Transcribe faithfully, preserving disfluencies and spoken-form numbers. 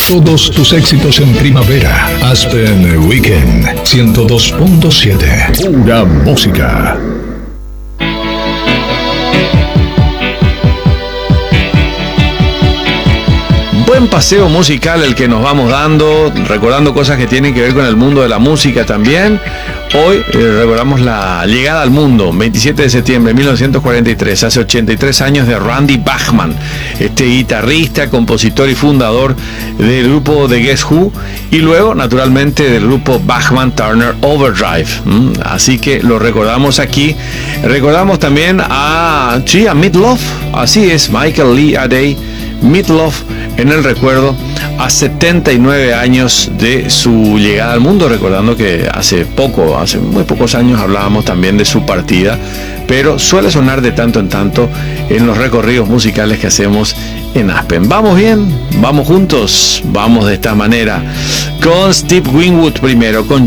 Todos tus éxitos en primavera. Aspen Weekend ciento dos punto siete. Pura música. Buen paseo musical el que nos vamos dando, recordando cosas que tienen que ver con el mundo de la música también. Hoy eh, recordamos la llegada al mundo, veintisiete de septiembre de mil novecientos cuarenta y tres, hace ochenta y tres años, de Randy Bachman, este guitarrista, compositor y fundador del grupo The Guess Who, y luego naturalmente del grupo Bachman Turner Overdrive. ¿Mm? Así que lo recordamos aquí. Recordamos también a, sí, a Meat Loaf, así es, Michael Lee Aday, Meat Loaf, en el recuerdo a setenta y nueve años de su llegada al mundo, recordando que hace poco, hace muy pocos años hablábamos también de su partida, pero suele sonar de tanto en tanto en los recorridos musicales que hacemos en Aspen. ¿Vamos bien? ¿Vamos juntos? Vamos de esta manera, con Steve Winwood primero, con